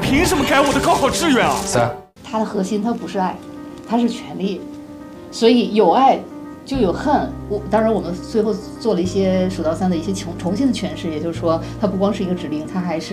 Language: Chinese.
凭什么改我的高考志愿啊？ 它的核心它不是爱，它是权力，所以有爱就有恨。当然我们最后做了一些数到3的一些重新的诠释，也就是说，它不光是一个指令，它还是